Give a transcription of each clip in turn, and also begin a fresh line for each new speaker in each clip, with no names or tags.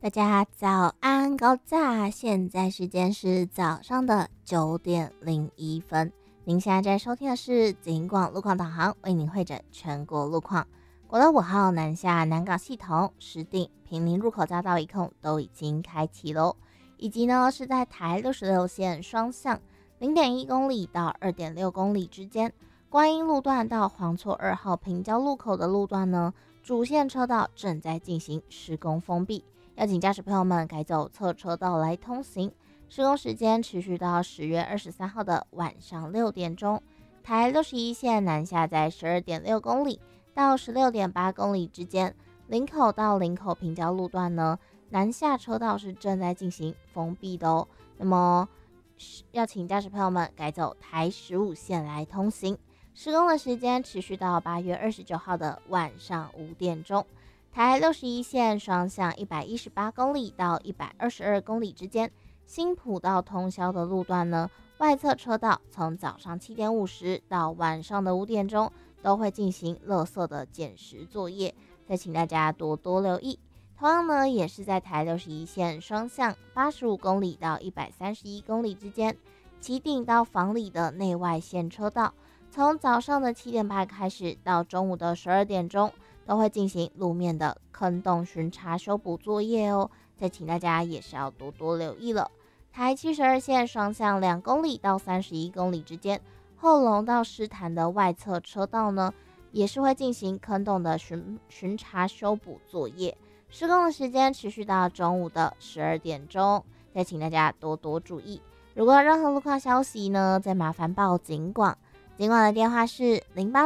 大家早安，高炸！现在时间是早上的9:01。您现在在收听的是警广路况导航，为您会诊全国路况。国道5号南下南港系统、石碇、坪林入口匝道一控都已经开启喽，以及呢是在台66线双向0.1公里到2.6公里之间，观音路段到黄厝2号平交路口的路段呢，主线车道正在进行施工封闭。要请驾驶朋友们改走侧车道来通行，施工时间持续到10月23号的晚上6点钟。台61线南下在12.6公里到16.8公里之间，林口到林口平交路段呢，南下车道是正在进行封闭的哦。那么要请驾驶朋友们改走台15线来通行，施工的时间持续到8月29号的晚上5点钟。台61线双向118公里到122公里之间，新埔到通霄的路段呢，外侧车道从早上7点50到晚上的5点钟都会进行垃圾的捡拾作业，再请大家多多留意。同样呢，也是在台61线双向85公里到131公里之间，旗顶到房里的内外线车道，从早上的7点半开始到中午的12点钟。都会进行路面的坑洞巡查修补作业哦，再请大家也是要多多留意了。台72线双向2公里到31公里之间，后龙到狮潭的外侧车道呢，也是会进行坑洞的巡查修补作业，施工的时间持续到中午的12点钟，再请大家多多注意。如果有任何路况消息呢，再麻烦报警广，警广的电话是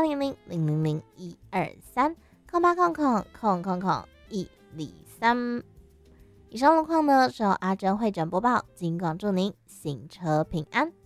0800000123。0800000123。以上路况呢，是由阿珍会诊播报，警广祝您行车平安。